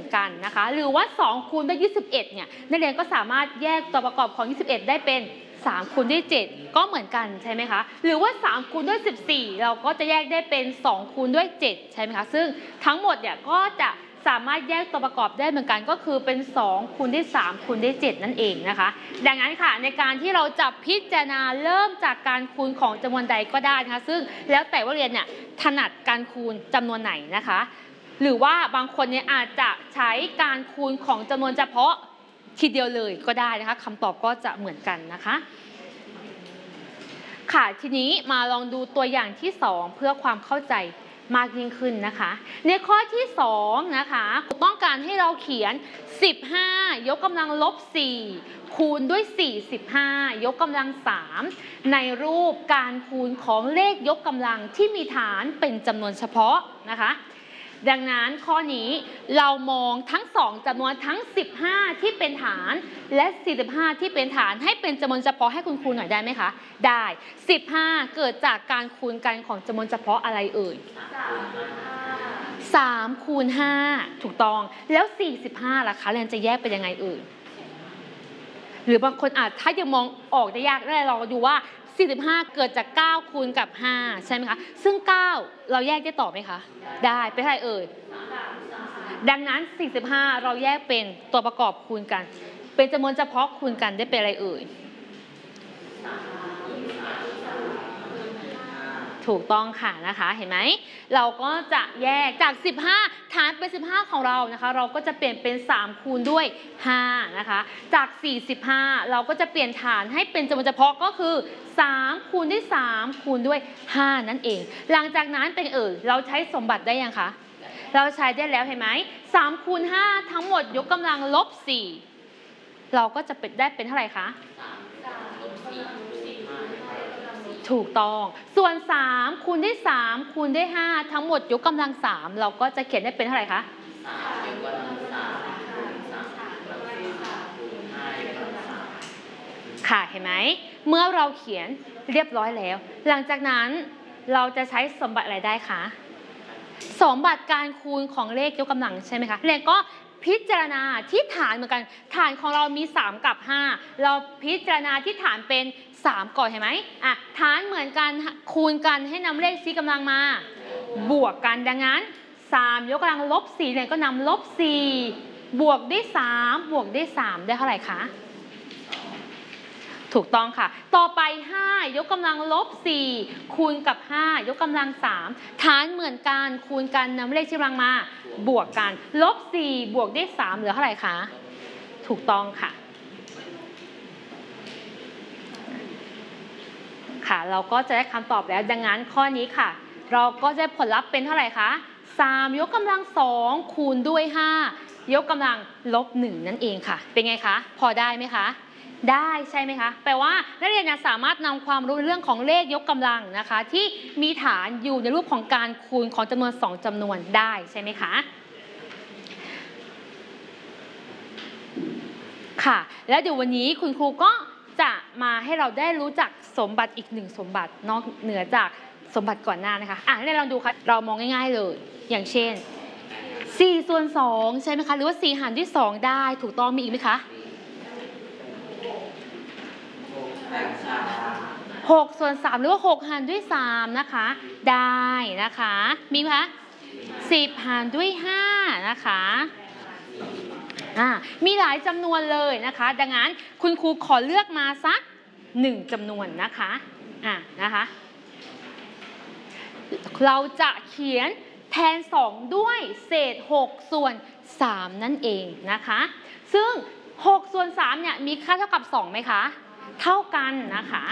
กันนะคะหรือว่า2คูณด้วย21เนี่ยนักเรียนก็สามารถแยกตัวประกอบของ21ได้เป็น3คูณด้วย7ก็เหมือนกันใช่ไหมคะหรือว่า3คูณด้วย14เราก็จะแยกได้เป็น2คูณด้วย7ใช่ไหมคะซึ่งทั้งหมดเนี่ยก็จะสามารถแยกตัวประกอบได้เหมือนกันก็คือเป็น2คูณด้วย3คูณด้วย7นั่นเองนะคะดังนั้นค่ะในการที่เราจะพิจารณาเริ่มจากการคูณของจำนวนใดก็ได้นะคะซึ่งแล้วแต่ว่าเรียนเนี่ยถนัดการคูณจำนวนไหนนะคะหรือว่าบางคนเนี่ยอาจจะใช้การคูณของจำนวนเฉพาะทีเดียวเลยก็ได้นะคะคำตอบก็จะเหมือนกันนะคะค่ะทีนี้มาลองดูตัวอย่างที่2เพื่อความเข้าใจมากยิ่งขึ้นนะคะในข้อที่2นะคะต้องการให้เราเขียน15ยกกำลังลบ4คูณด้วย45ยกกำลัง3ในรูปการคูณของเลขยกกำลังที่มีฐานเป็นจำนวนเฉพาะนะคะดังนั้นข้อนี้เรามองทั้ง2จำนวนทั้ง15ที่เป็นฐานและ45ที่เป็นฐานให้เป็นจำนวนเฉพาะให้คุณครูหน่อยได้ไหมคะได้15เกิดจากการคูณกันของจำนวนเฉพาะอะไรเอ่ย3คูณ5ถูกต้องแล้ว45ล่ะคะเรียนจะแยกเป็นยังไงเอ่ยหรือบางคนอาจถ้ายังมองออกได้ยากได้ลองดูว่า45เกิดจาก9คูณกับ5ใช่ไหมคะซึ่ง9เราแยกได้ต่อไหมคะได้เป็นอะไรเอ่ยดังนั้น45เราแยกเป็นตัวประกอบคูณกันเป็นจำนวนเฉพาะคูณกันได้เป็นอะไรเอ่ยถูกต้องค่ะนะคะเห็นไหมเราก็จะแยกจาก15ฐานเป็น15ของเรานะคะเราก็จะเปลี่ยนเป็น3คูณด้วย5นะคะจาก45เราก็จะเปลี่ยนฐานให้เป็นจำนวนเฉพาะก็คือ3คูณด้วย3คูณด้วย5นั่นเองหลังจากนั้นเป็นเราใช้สมบัติได้ยังคะเราใช้ได้แล้วเห็นไหม3คูณ5ทั้งหมดยกกำลังลบ4เราก็จะเป็นได้เป็นเท่าไหร่คะถูกต้องส่วน3คูณด้วย3คูณด้วย5ทั้งหมดยกกำลัง3เราก็จะเขียนได้เป็นเท่าไหร่คะค่ะเห็นไหมเมื่อเราเขียนเรียบร้อยแล้วหลังจากนั้นเราจะใช้สมบัติอะไรได้คะสมบัติการคูณของเลขยกกำลังใช่ไหมคะเรียนก็พิจารณาที่ฐานเหมือนกันฐานของเรามี3กับ5เราพิจารณาที่ฐานเป็น3ก่อนเห็นไหมฐานเหมือนกันคูณกันให้นำเลขชี้กำลังมาบวกกันดังนั้น3ยกกำลังลบ4เนี่ยก็นำลบ4บวกด้วย3บวกด้วย3ได้เท่าไหร่คะถูกต้องค่ะต่อไป5ยกกำลังลบ4คูณกับ5ยกกำลัง3ฐานเหมือนกันคูณกันนำเลขชี้กำลังมาบวกกันลบ4บวกด้วย3เหลือเท่าไหร่คะถูกต้องค่ะค่ะเราก็จะได้คำตอบแล้วดังนั้นข้อนี้ค่ะเราก็จะผลลัพธ์เป็นเท่าไหร่คะ3ยกกำลัง2คูณด้วย5ยกกำลังลบ1นั่นเองค่ะเป็นไงคะพอได้ไหมคะได้ใช่ไหมคะแปลว่านักเรียนสามารถนำความรู้เรื่องของเลขยกกำลังนะคะที่มีฐานอยู่ในรูปของการคูณของจำนวน2จำนวนได้ใช่ไหมคะค่ะแล้วเดี๋ยววันนี้คุณครูก็จะมาให้เราได้รู้จักสมบัติอีก1สมบัตินอกเหนือจากสมบัติก่อนหน้านะคะให้เราดูค่ะเรามองง่ายๆเลยอย่างเช่น4ส่วน2ใช่ไหมคะหรือว่า4หารด้วย2ได้ถูกต้องมีอีกไหมคะ6ส่วน3หรือว่า6หารด้วย3นะคะได้นะคะมีไหมคะ10หารด้วย5นะคะมีหลายจำนวนเลยนะคะดังนั้นคุณครูขอเลือกมาสัก1จำนวนนะคะนะคะเราจะเขียนแทน2ด้วยเศษ6ส่วน3นั่นเองนะคะซึ่ง6ส่วน3เนี่ยมีค่าเท่ากับ2ไหมคะเท่ากันนะคะ